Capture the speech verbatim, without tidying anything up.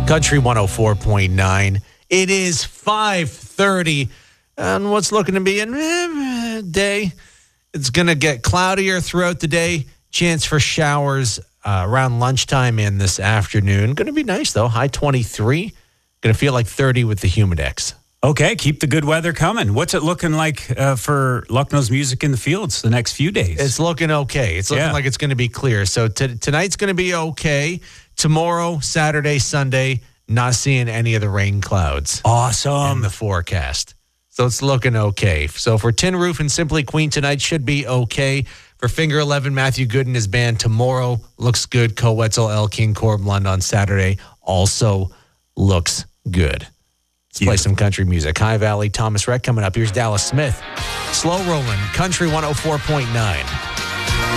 Country one oh four point nine. It is five thirty, and what's looking to be a day. It's going to get cloudier throughout the day. Chance for showers uh, around lunchtime and this afternoon. Going to be nice, though. High twenty-three. Going to feel like thirty with the Humidex. Okay, keep the good weather coming. What's it looking like uh, for Lucknow's Music in the Fields the next few days? It's looking okay. It's looking Yeah. like it's going to be clear. So t- tonight's going to be okay. Tomorrow, Saturday, Sunday, not seeing any of the rain clouds Awesome. in the forecast. So it's looking okay. So for Tin Roof and Simply Queen tonight should be okay. For Finger eleven, Matthew Good and his band tomorrow looks good. Co-Wetzel, El King, Corb Lund on Saturday also looks good. Let's play some country music. High Valley, Thomas Rhett coming up. Here's Dallas Smith. Slow rolling, Country one oh four point nine.